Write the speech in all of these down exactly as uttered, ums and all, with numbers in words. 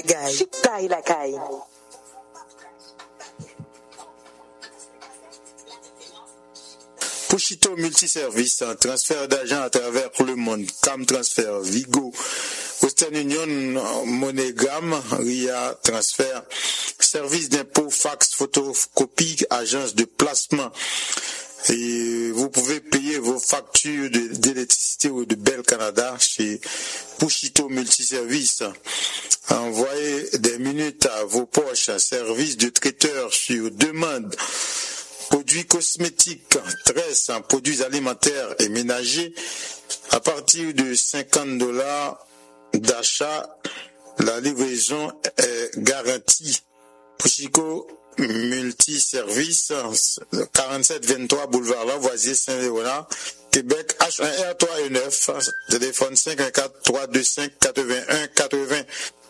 bagay, chipay la caille. Pushito Multiservice, transfert d'argent à travers le monde, Cam Transfer, Vigo, Western Union, MoneyGram, Ria Transfer, service d'impôt, fax, photocopie, agence de placement. Et vous pouvez payer vos factures de, d'électricité ou de Bell Canada chez Pushito Multiservice. Envoyez des minutes à vos poches, service de traiteur sur demande. Produits cosmétiques, tresses, produits alimentaires et ménagers, à partir de cinquante dollars d'achat, la livraison est garantie. Pushito Multiservice, quarante-sept vingt-trois boulevard Lavoisier, Saint-Léonard, Québec, H un R trois et neuf, téléphone cinq un quatre, trois deux cinq, quatre-vingt-un quatre-vingts.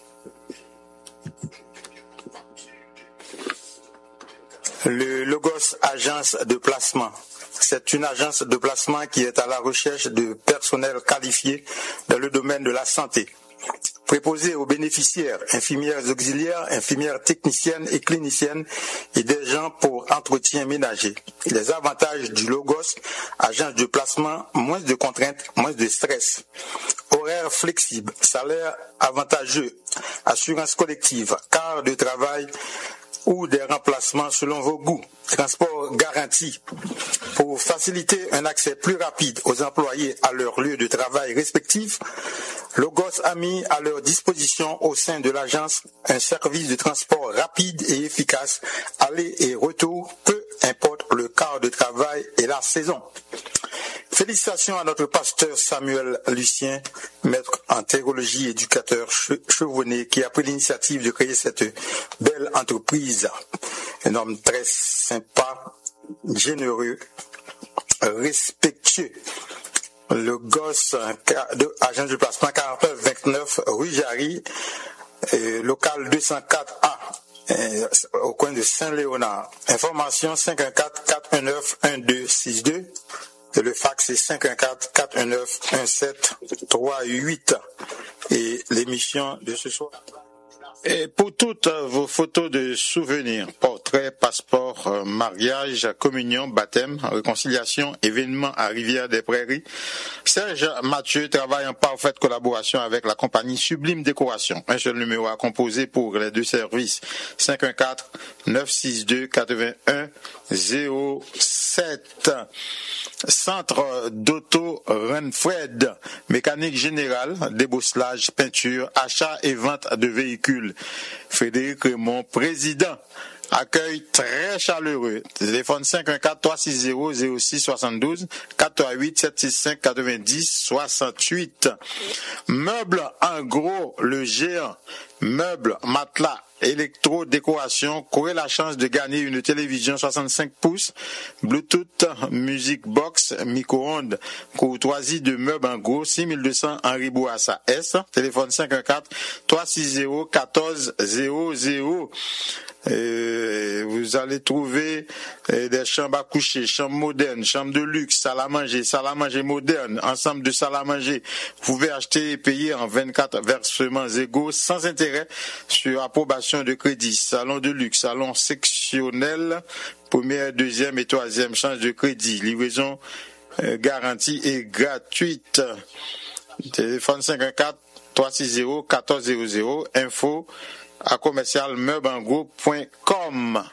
Le Logos Agence de placement. C'est une agence de placement qui est à la recherche de personnel qualifié dans le domaine de la santé. Préposés aux bénéficiaires, infirmières auxiliaires, infirmières techniciennes et cliniciennes et des gens pour entretien ménager. Les avantages du Logos, agence de placement, moins de contraintes, moins de stress. Horaire flexible, salaire avantageux, assurance collective, quart de travail ou des remplacements selon vos goûts. Transport garanti. Pour faciliter un accès plus rapide aux employés à leur lieu de travail respectif, Logos a mis à leur disposition au sein de l'agence un service de transport rapide et efficace, aller et retour, peu importe le quart de travail et la saison. Félicitations à notre pasteur Samuel Lucien, maître en théologie et éducateur chevronné, qui a pris l'initiative de créer cette belle entreprise. Un homme très sympa, généreux, respectueux. Le gosse de agent de placement quarante-neuf vingt-neuf rue Jarry, local deux cent quatre A, au coin de Saint-Léonard. Information cinq un quatre, quatre un neuf, un deux six deux. Et le fax est cinq un quatre, quatre un neuf, un sept trois huit. Et l'émission de ce soir. Et pour toutes vos photos de souvenirs, portraits, passeports, mariage, communion, baptême, réconciliation, événements à Rivière-des-Prairies, Serge Mathieu travaille en parfaite collaboration avec la compagnie Sublime Décoration. Un seul numéro à composer pour les deux services, cinq un quatre, neuf six deux, quatre-vingt-un zéro sept. Centre d'auto Renfred, mécanique générale, débosselage, peinture, achat et vente de véhicules. Frédéric Raymond, président. Accueil très chaleureux. Téléphone cinq un quatre, trois six zéro, zéro six soixante-douze, quatre trois huit, sept six cinq, quatre-vingt-dix, soixante-huit. Meubles en gros, le géant. Meubles, matelas, électro-décoration. Courez la chance de gagner une télévision soixante-cinq pouces, Bluetooth, music box, micro-ondes. Courtoisie de meubles en gros, six mille deux cents Henri Bourassa S. Téléphone cinq un quatre, trois six zéro, un quatre zéro zéro. Et vous allez trouver des chambres à coucher, chambres modernes, chambres de luxe, salle à manger, salle à manger moderne, ensemble de salles à manger. Vous pouvez acheter et payer en vingt-quatre versements égaux sans intérêt sur approbation de crédit. Salon de luxe, salon sectionnel, première, deuxième et troisième chance de crédit. Livraison euh, garantie et gratuite. Téléphone cinq un quatre, trois six zéro, un quatre zéro zéro. Info à commercial meubengroup point com.